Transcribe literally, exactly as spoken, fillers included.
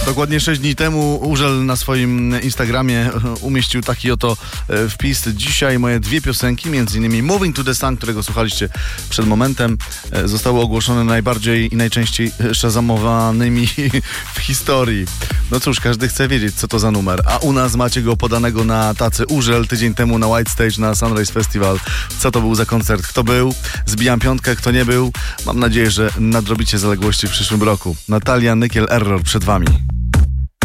Dokładnie sześć dni temu Urzel na swoim Instagramie umieścił taki oto wpis. Dzisiaj moje dwie piosenki, między innymi Moving to the Sun, którego słuchaliście przed momentem, zostały ogłoszone najbardziej i najczęściej szazamowanymi w historii. No cóż, każdy chce wiedzieć, co to za numer. A u nas macie go podanego na tacy. Urzel tydzień temu na White Stage na Sunrise Festival. Co to był za koncert? Kto był? Zbijam piątkę, kto nie był? Mam nadzieję, że nadrobicie zaległości w przyszłym roku. Natalia Nykiel Error przed wami.